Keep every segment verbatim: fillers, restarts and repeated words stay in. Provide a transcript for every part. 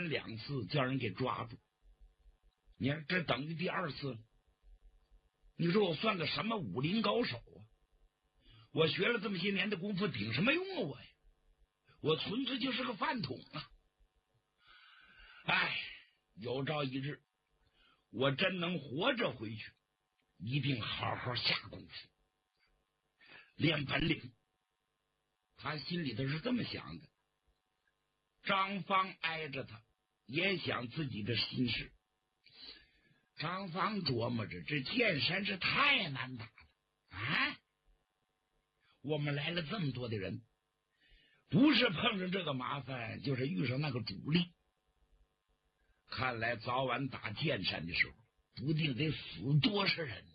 连两次叫人给抓住，你看这等于第二次了。你说我算个什么武林高手啊？我学了这么些年的功夫，顶什么用啊我呀？我纯粹就是个饭桶啊！哎，有朝一日我真能活着回去，一定好好下功夫练本领。他心里头是这么想的。张芳挨着他，也想自己的心事。张芳琢磨着，这剑山是太难打了啊！我们来了这么多的人，不是碰上这个麻烦，就是遇上那个主力。看来早晚打剑山的时候，不定得死多少人呢。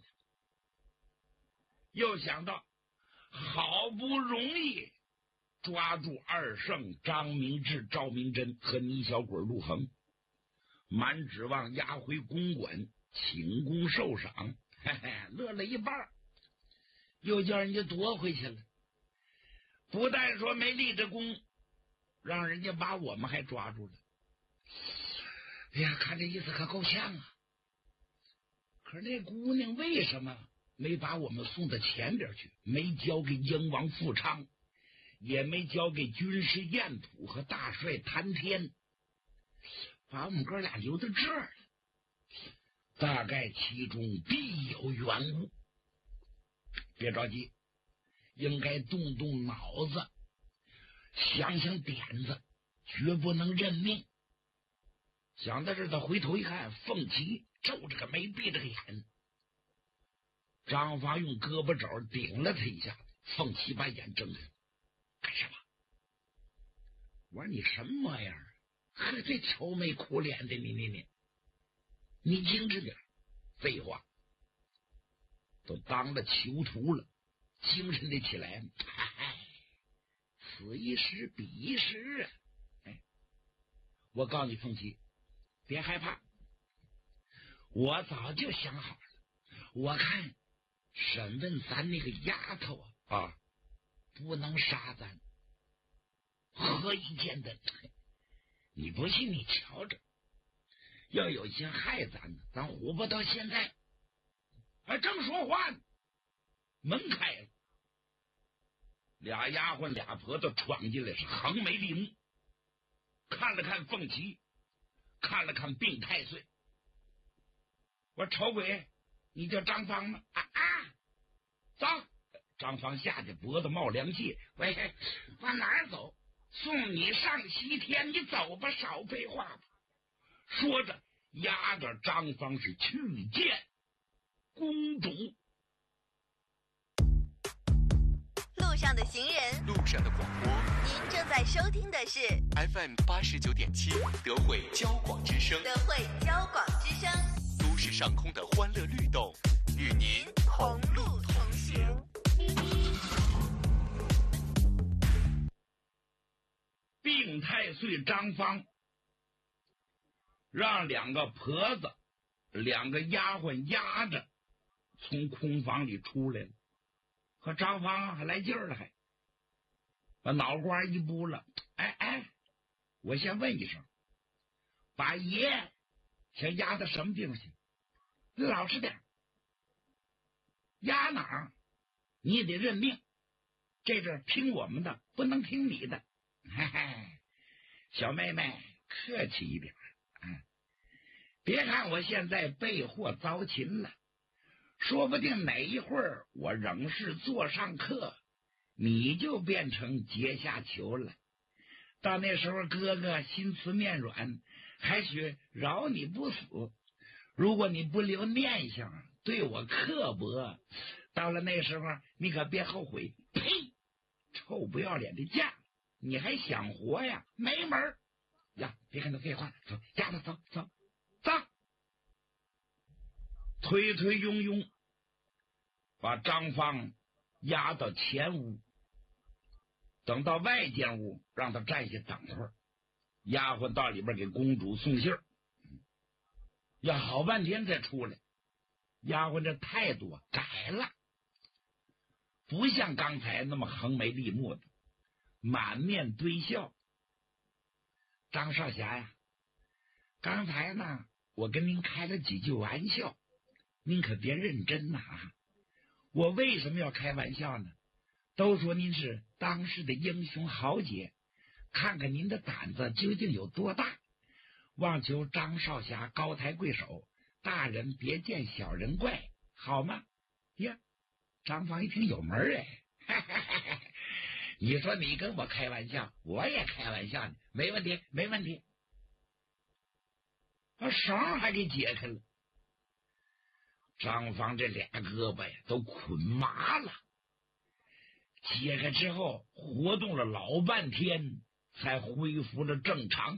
又想到好不容易抓住二圣张明志、赵明珍和倪小鬼陆恒，满指望押回公馆请功受赏，嘿嘿，乐了一半，又叫人家夺回去了。不但说没立着功，让人家把我们还抓住了。哎呀，看这意思可够呛啊！可是那姑娘为什么没把我们送到前边去？没交给英王富昌，也没交给军师晏普和大帅谭天，把我们哥俩留在这儿了。大概其中必有缘故。别着急，应该动动脑子，想想点子，绝不能认命。想到这儿，他回头一看，凤琪皱着个眉，闭着个眼。张发用胳膊肘顶了他一下，凤琪把眼睁开。干什么？我说你什么模样？呵，这愁眉苦脸的，你你你，你精致点。废话，都当了囚徒了，精神得起来。哎，此一时彼一时啊！哎，我告诉你，凤琪，别害怕，我早就想好了。我看审问咱那个丫头啊，啊，不能杀咱，何以见得？你不信你瞧着，要有心害咱呢，咱活不到现在。还正说话呢，门开了，俩丫鬟俩婆子闯进来，是横眉立目，看了看凤琪，看了看病太岁。我说丑鬼，你叫张芳吗？啊啊，走！张芳下去，脖子冒凉气。喂，往哪儿走？送你上西天，你走吧，少废话吧。说着，压着张芳是去见公主。 路上的行人， 路上的广播， 您正在收听的是 F M 八十九点七德惠交广之声， 德惠交广之声， 都市上空的欢乐律动，与您同路同行。 病太岁张芳让两个婆子、两个丫鬟压着从空房里出来了，和张芳还来劲儿了，还把脑瓜一拨了。哎哎，我先问一声，把爷想压到什么地方去？老实点，压哪儿你也得认命，这阵听我们的，不能听你的。嘿嘿，小妹妹客气一点，嗯，别看我现在被祸遭擒了，说不定哪一会儿我仍是座上客，你就变成阶下囚了。到那时候哥哥心慈面软，还许饶你不死。如果你不留念想，对我刻薄，到了那时候你可别后悔。呸！臭不要脸的架，你还想活呀？没门儿呀！别跟他废话，走，丫头，走走走。推推拥拥把张芳押到前屋，等到外间屋让他站下等会儿。丫鬟到里边给公主送信儿，要好半天才出来。丫鬟这态度啊改了，不像刚才那么横眉立目的，满面堆笑。张少侠呀， 刚才呢，我跟您开了几句玩笑，您可别认真呐啊！我为什么要开玩笑呢？都说您是当世的英雄豪杰，看看您的胆子究竟有多大。望求张少侠高抬贵手，大人别见小人怪，好吗？呀，张芳一听有门儿哎，你说你跟我开玩笑，我也开玩笑呢，没问题，没问题。把绳还给解开了，张芳这俩胳膊呀都捆麻了，解开之后活动了老半天，才恢复了正常。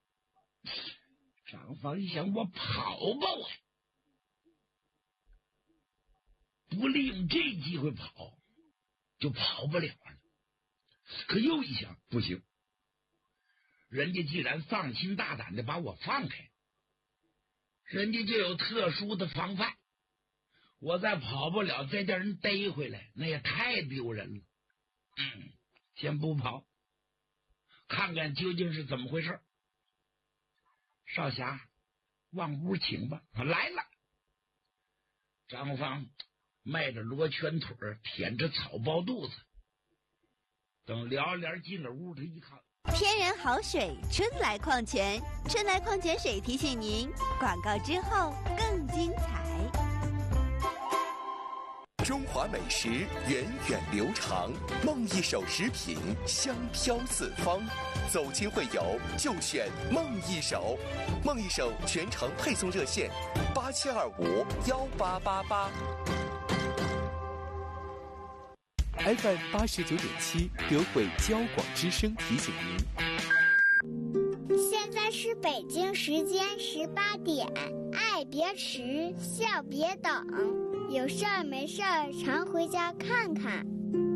张芳一想，我跑吧，我不利用这机会跑，就跑不了了。可又一想，不行，人家既然放心大胆的把我放开，人家就有特殊的防范，我再跑不了，再叫人逮回来，那也太丢人了。嗯，先不跑，看看究竟是怎么回事。少侠，往屋请吧。来了。张芳迈着罗圈腿，舔着草包肚子，等撩帘进了屋，他一看， 天然好水，春来矿泉，春来矿泉水提醒您，广告之后更精彩。 中华美食源远流长，梦一手食品香飘四方。走亲会友就选梦一手，梦一手全程配送热线八七二五幺八八八。F M 八十九点七，德惠交广之声提醒您。 现在是北京时间十八点，爱别迟，笑别等，有事儿没事儿常回家看看。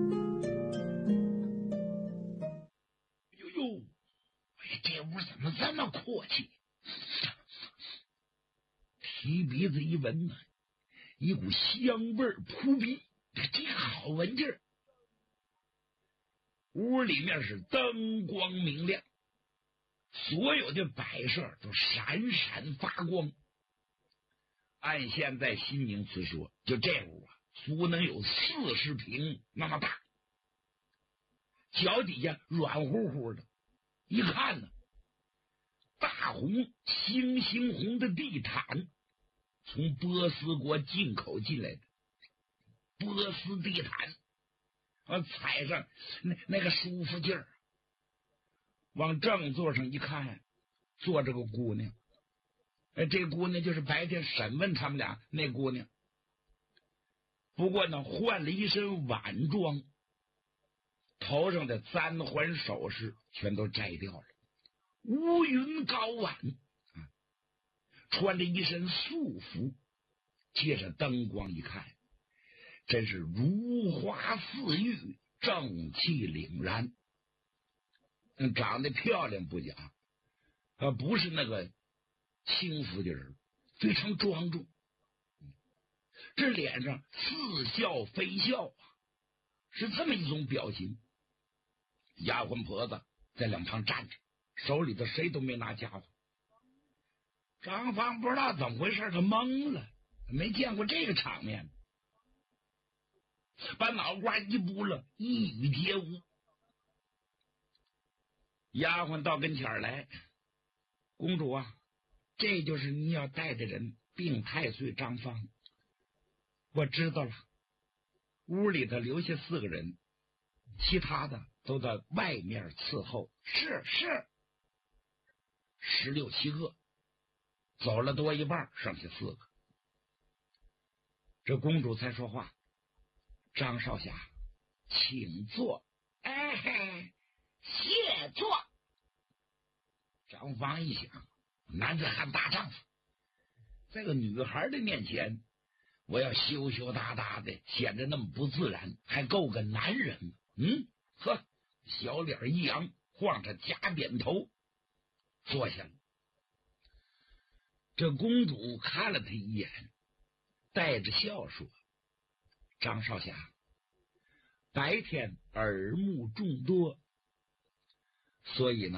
呦呦，哎，这屋怎么这么阔气？提鼻子一闻呢，一股香味儿扑鼻，这好闻劲儿。屋里面是灯光明亮，所有的摆设都闪闪发光。按现在新名词说，就这屋啊，足能有四十平那么大。脚底下软乎乎的，一看呢，大红猩猩红的地毯，从波斯国进口进来的波斯地毯。啊，踩上那那个舒服劲儿，往正座上一看，坐着个姑娘。哎，这姑娘就是白天审问他们俩那姑娘。不过呢，换了一身晚装，头上的簪环首饰全都摘掉了，乌云高挽，啊，穿着一身素服，借着灯光一看，真是如花似玉，正气凛然。嗯，长得漂亮不假，啊，不是那个轻浮的人，非常庄重。这脸上似笑非笑啊，是这么一种表情。丫鬟婆子在两旁站着，手里头谁都没拿家伙。张芳不知道怎么回事，他懵了，没见过这个场面。把脑瓜一拨了，一语皆无。丫鬟到跟前来，公主啊，这就是你要带的人，病太岁张芳。我知道了。屋里头留下四个人，其他的都在外面伺候。是是，十六七个，走了多一半，剩下四个。这公主才说话。张少侠，请坐。哎，谢坐。张芳一想，男子汉大丈夫，在个女孩的面前，我要羞羞答答的，显得那么不自然，还够个男人吗？嗯，呵，小脸一扬，晃着假扁头，坐下了。这公主看了他一眼，带着笑说：“张少侠，白天耳目众多，所以呢，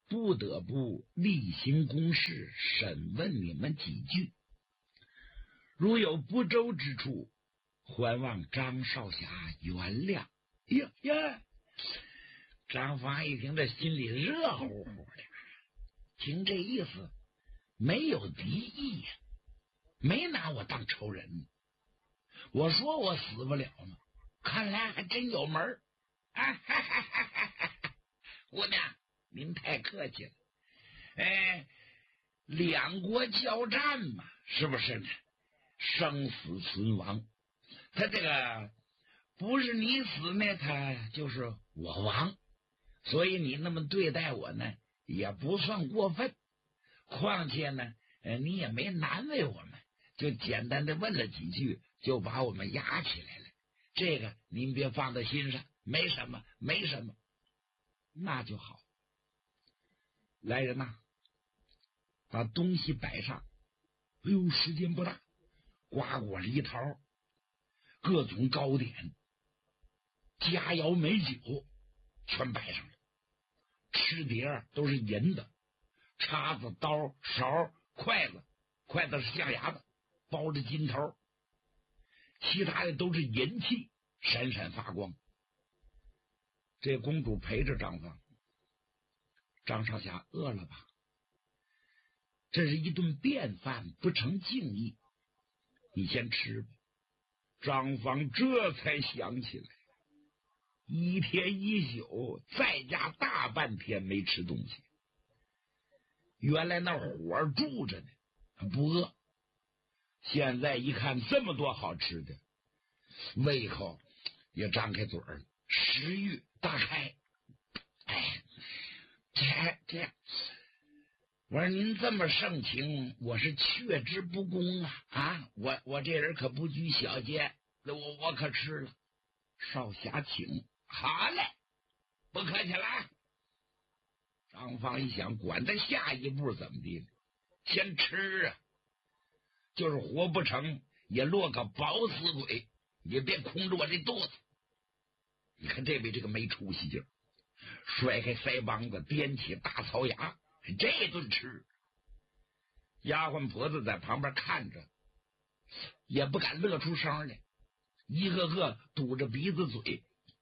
不得不例行公事，审问你们几句。如有不周之处，还望张少侠原谅。呀呀！张芳一听，这心里热乎乎的，听这意思，没有敌意呀，没拿我当仇人。我说我死不了吗？看来还真有门儿。啊哈哈哈哈哈！姑娘，您太客气了。哎，两国交战嘛，是不是呢？生死存亡，他这个不是你死呢，他就是我亡。所以你那么对待我呢，也不算过分。况且呢，呃，你也没难为我们，就简单的问了几句，就把我们押起来了。这个您别放在心上，没什么，没什么，那就好。来人呐，把东西摆上。哎呦，时间不大，瓜果梨桃，各种糕点，佳肴美酒，全摆上了。吃碟都是银的，叉子、刀、勺、筷子，筷子是象牙的，包着金头，其他的都是银器，闪闪发光。这公主陪着张芳。张少侠饿了吧？这是一顿便饭，不成敬意，你先吃吧。张芳这才想起来，一天一宿在家大半天没吃东西，原来那火住着呢，不饿。现在一看这么多好吃的，胃口也张开嘴儿，食欲大开。哎，这这，我说您这么盛情，我是却之不恭啊！啊，我我这人可不拘小节，我我可吃了。少侠请。好嘞，不客气了。张芳一想，管他下一步怎么的，先吃啊，就是活不成也落个饱死鬼，也别空着我这肚子。你看这位这个没出息劲儿，甩开腮帮子，掂起大槽牙，这顿吃。丫鬟婆子在旁边看着，也不敢乐出声来，一个个堵着鼻子嘴，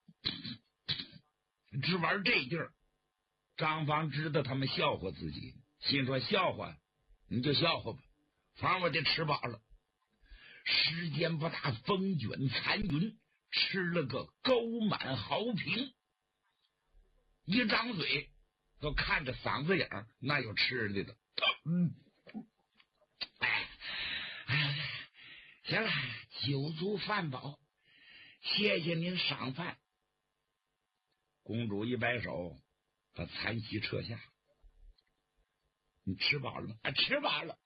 只玩这劲儿。张芳知道他们笑话自己，心说笑话你就笑话吧，反正我得吃饱了。时间不大，风卷残云，吃了个沟满壕平，一张嘴都看着嗓子眼儿，那有吃的的。嗯，哎哎，行了，酒足饭饱，谢谢您赏饭。公主一摆手，把残席撤下。你吃饱了吗？啊，吃饱了。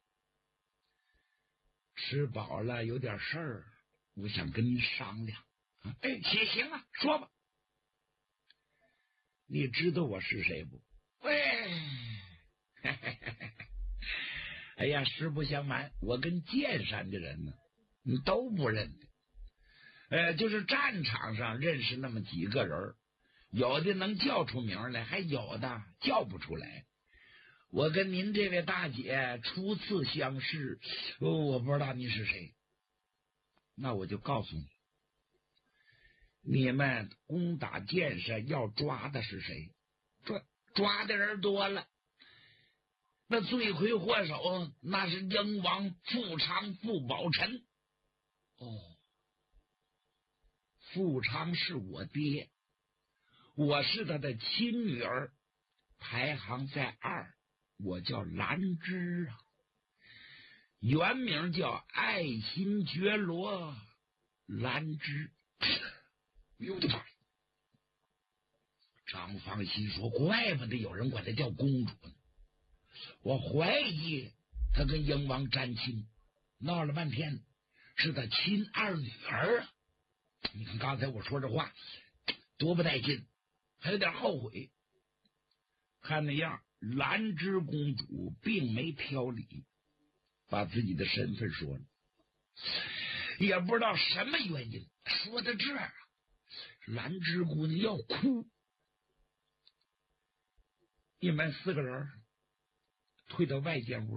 吃饱了，有点事儿，我想跟您商量。啊、哎，行行啊，说吧。你知道我是谁不？喂，哎呀，实不相瞒，我跟剑山的人呢，你都不认得。呃，就是战场上认识那么几个人，有的能叫出名来，还有的叫不出来。我跟您这位大姐初次相识，哦、我不知道你是谁。那我就告诉你，你们攻打剑山要抓的是谁？抓抓的人多了，那罪魁祸首那是英王富昌傅宝臣。哦，富昌是我爹，我是他的亲女儿，排行在二。我叫兰芝啊，原名叫爱新觉罗兰芝。有的妈！张芳心说，怪不得有人管她叫公主呢。我怀疑她跟英王沾亲，闹了半天是他亲二女儿啊！你看刚才我说这话多不带劲，还有点后悔。看那样，兰芝公主并没挑理，把自己的身份说了，也不知道什么原因。说到这儿，兰芝姑娘要哭。 你们四个人退到外间屋